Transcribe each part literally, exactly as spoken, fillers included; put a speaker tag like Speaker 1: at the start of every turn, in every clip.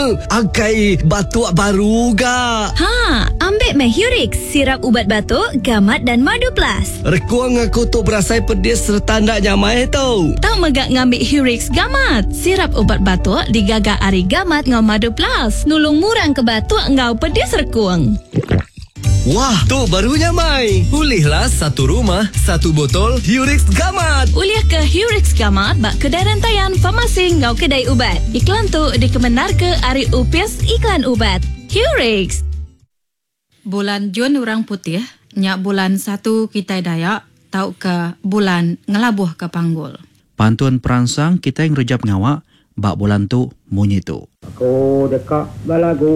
Speaker 1: Angkai batuk baru ga.
Speaker 2: Ha, ambil meh Hurix, sirap ubat batuk, gamat dan madu plus.
Speaker 1: Rekuang aku tu berasai pedis serta ndak nyamai tau.
Speaker 2: Tahu megak ngambil Hurix gamat, sirap ubat batuk digagak ari gamat ngau madu plus. Nulung murang ke batuk ngau pedis rekuang.
Speaker 1: Wah, tu barunya Mai. Ulihlah satu rumah, satu botol Hurix Gamat.
Speaker 2: Uliah ke Hurix Gamat bak kedai rantaian farmasi ngau kedai ubat. Iklan tu dikemenar ke Ari Upis Iklan Ubat. Hurix.
Speaker 3: Bulan Jun orang putih, nyak bulan satu kita Dayak, tau ke bulan ngelabuh ke Panggul.
Speaker 4: Pantun perangsang kita yang rejap ngawak, bak bulan tu munyi tu.
Speaker 5: Aku dekat balagu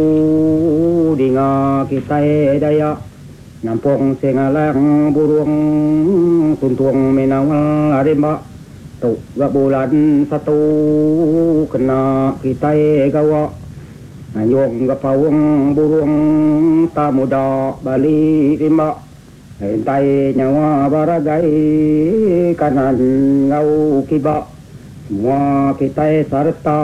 Speaker 5: dinga kita Dayak, nampung singalang burung tuntung menawal arimba. Tu gak bulan satu kena kita gawa, ngayong gak pawang burung tak muda balik rimba. Hentai nyawa baragai kanan ngau kibak. Semua kita serta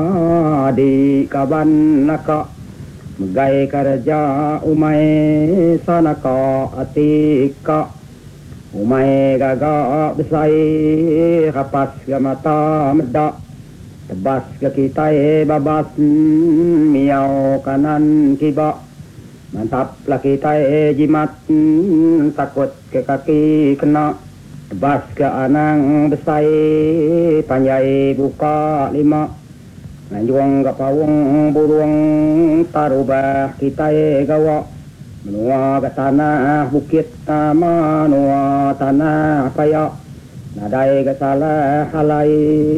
Speaker 5: di kaban naka, megai kerja umai sanaka atika, umai gagak besai kapas ke mata medak, tebas ke kita babas miau kanan kibak, mantaplah kita jimat takut ke kaki kena. Tebas ke anang besai, panjai buka lima. Nanjuang ke pawang burung, tarubah kita gawa. Menua ke tanah bukit nama, menua tanah payak. Nadai ke salah alai,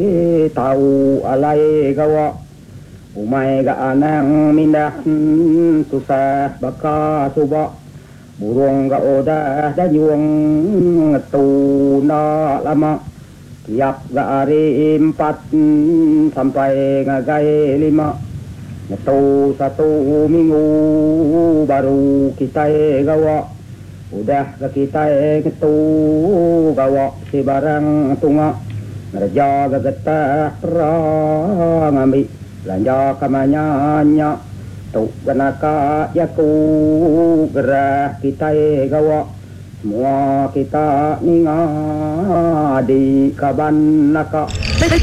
Speaker 5: tahu alai gawa. Umai ke anang mindah, susah baka subak. Burung ga odah dayung ngetuna lama, tiap ga hari empat sampai ngagai lima, ngetu satu minggu baru kita gawa. Udah ga kita ngetu gawa si barang tunga, ngerja ga getah perang ambil belanja kamanyanya. Tu ganaka yaku gerah kita gawa, semua kita ninga di kaban naka.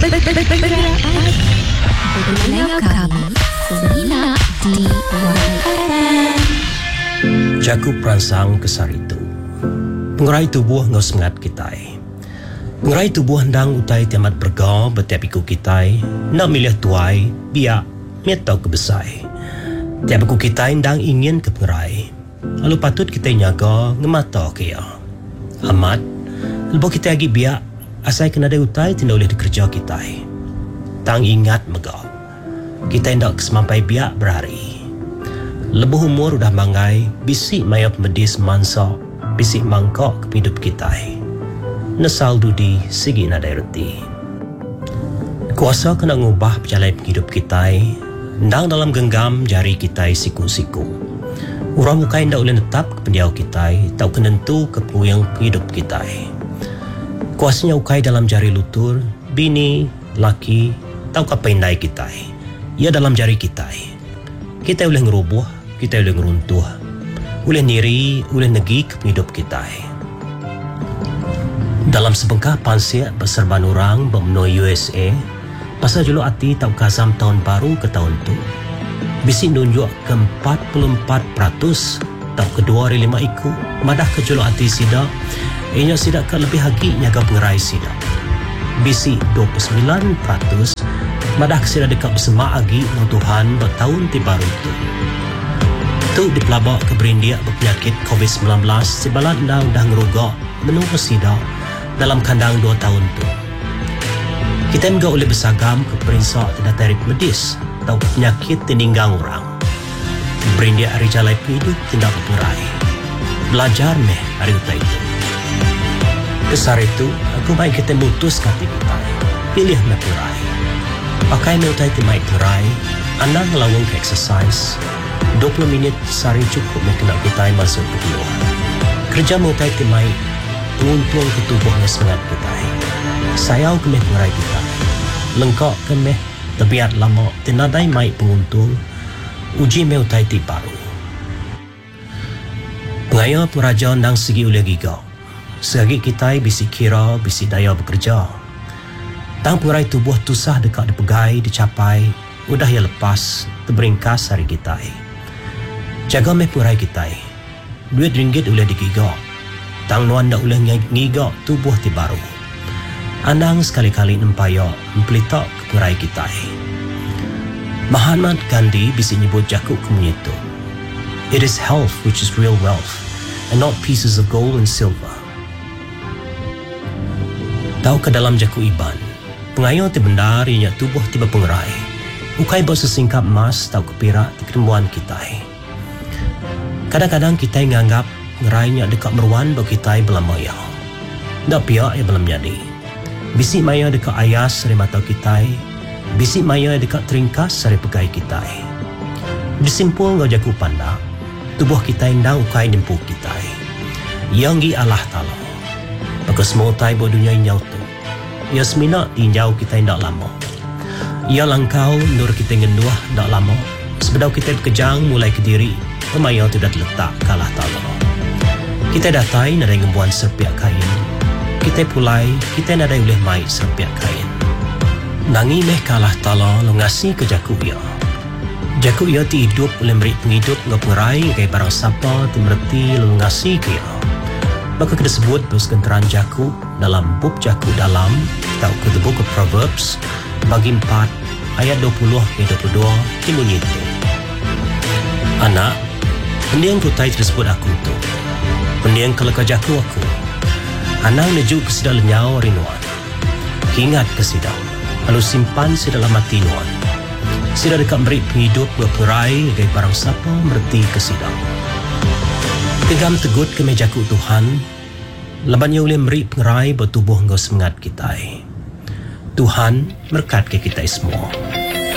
Speaker 6: Jaku perangsang kesar itu, pengerai tubuh ngau sengat kita. Pengerai tubuh hendang utai tiamat bergau betiap iku kita, nak milih tuai biak metau kebesai. Tiap aku kita indang ingin ke pengerai, lalu patut kita nyaga ngemata kaya. Amat, lepas kita lagi biak, asai kena ada utai tidak boleh dikerja kita. Tang ingat mega, kita indak kesemampai biak berhari. Lebuh umur udah mangai, bisik mayap medis mansa, bisik mangkok ke hidup kita. Nesal dudi segi nadai reti. Kuasa kena ngubah perjalanan hidup kita, ndang dalam genggam jari kita siku-siku. Orang muka ndak boleh tetap ke pendiau kita, tak kenentu ke puyang hidup kita. Kuasanya ukai dalam jari lutur, bini, laki, tau ke pendai kita. Ia dalam jari kita. Kita boleh ngerubuh, kita boleh ngeruntuh. Boleh niri, boleh negi ke hidup kita. Dalam sebengkah pansir berserban orang bermenui U S A, pasal julu hati tak kazam tahun baru ke tahun tu. Bisik nunjuk ke empat puluh empat peratus tak kedua dari lima iku. Madah ke julu hati sida, ianya sida ke lebih haki nyaga pengerai sida. Bisik dua puluh sembilan peratus madah ke sida dekat bersemak agi ng Tuhan bertahun ti baru tu. Tu dipelabak ke berindia berpenyakit covid sembilan belas sibalat ndang dah ngerugak menunggu sida dalam kandang dua tahun tu. Kita enggak boleh bersagam ke perinsak tidak tarik medis atau penyakit tininggang orang. Berindia hari jalai hidup tidak berperai. Belajar meh hari utai itu. Kesar itu, aku main kita mutus kata kita. Pilih meh perai. Pakai meh utai timai perai. Anda ngelawang ke exercise. dua puluh minit sehari cukup meh kena kita masuk ke keluar. Kerja meh utai timai. Menguntung ketubuhnya semangat kita. Sayau ke meh perai kita. Lengkak ke meh Tebiat lama tenadai mai penguntung uji meu tai ti baru. Pengaya peraja nang segi oleh giga. Segi kita bisi kira bisi daya bekerja. Tang purai tubuh tusah dekat dipegai dicapai udah ya lepas terberingkas hari kita. Jaga me purai kita. Duit ringgit oleh digiga. Tang nuan dak oleh ngiga tubuh ti baru. Anang sekali-kali nempaya mempelitak ke purai kita. Mahatma Gandhi bisi nyebut jakuk kemunyitu. It is health which is real wealth and not pieces of gold and silver. Tahu ke dalam jakuk iban, pengayau ti bendar ianya tubuh tiba pengerai. Ukai bawa sesingkap emas tahu ke perak di ketemuan kita. Kadang-kadang kita menganggap ngerainya dekat meruan bagi kita belamaya. Tak pihak ia belam jadi. Bisik maya dekat ayas dari mata kita, bisik maya dekat teringkas dari pegai kita. Disimpul ngau jaku pandang, tubuh kita indang ukai dimpu kita. Yang gi Allah Ta'ala. Maka semua tai buat dunia inyau tu. Ia semina tinjau kita indak lama. Ia langkau nur kita ngenduah indak lama. Sebedau kita berkejang mulai ke diri, pemaya tu dah terletak ke Allah Ta'ala. Kita datai nadai ngembuan serpiak kain. Kita pulai, kita nadai boleh mai serpiak kain. Nangi meh ke Allah Ta'ala lo ngasih ke jakuk ia. Jakuk ia ti hidup oleh merik penghidup ngau pengerai ngai barang sapa ti mereti lo ngasih ke ia. Maka kita sebut bersekenteran jakuk dalam bub jakuk dalam atau ke the book of Proverbs bagi empat ayat dua puluh hingga dua puluh dua bunyi itu. Anak, pendiang kutai tersebut aku tu. Pendiang kalau kau jakuk aku. Anak neju ke sidal nyau rinuan. Ingat ke sidal. Lalu simpan sidal mati nuan. Sidal dekat beri penghidup berperai gai barang siapa merti ke sidal. Tegam tegut ke mejaku Tuhan, labannya oleh meri pengerai bertubuh ngau semangat kita. Tuhan berkat ke kita semua.